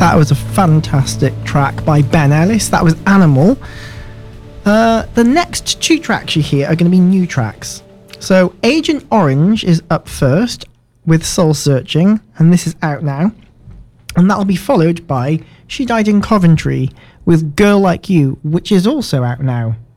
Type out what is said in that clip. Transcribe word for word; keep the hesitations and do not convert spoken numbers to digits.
That was a fantastic track by Ben Ellis. That was Animal. Uh, the next two tracks you hear are going to be new tracks. So Agent Orange is up first with Soul Searching, and this is out now. And that'll be followed by She Died in Coventry with Girl Like You, which is also out now.